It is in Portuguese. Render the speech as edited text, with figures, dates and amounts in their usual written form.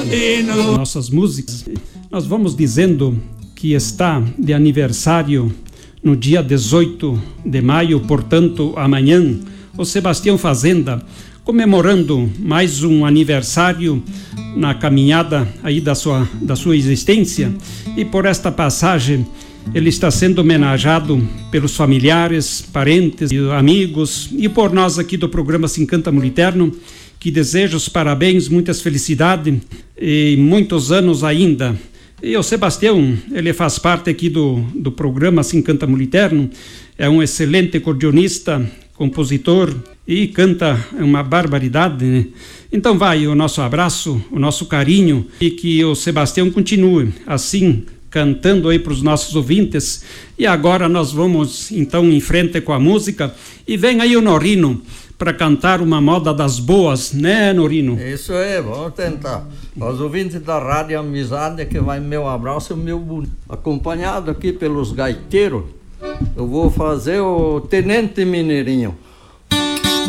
nossas músicas. Nós vamos dizendo que está de aniversário no dia 18 de maio, portanto amanhã, o Sebastião Fazenda, comemorando mais um aniversário na caminhada aí da sua existência, e por esta passagem ele está sendo homenageado pelos familiares, parentes, amigos e por nós aqui do programa Se Encanta Muliterno, que desejo os parabéns, muitas felicidades e muitos anos ainda. E o Sebastião, ele faz parte aqui do programa Se Encanta Muliterno, é um excelente acordeonista, compositor e canta uma barbaridade, né? Então vai o nosso abraço, o nosso carinho, e que o Sebastião continue assim, cantando aí para os nossos ouvintes. E agora nós vamos então em frente com a música, e vem aí o Norino para cantar uma moda das boas, né, Norino? Isso aí, vamos tentar. Aos ouvintes da Rádio Amizade, que vai meu abraço e meu bonito. Acompanhado aqui pelos gaiteiros, eu vou fazer o Tenente Mineirinho.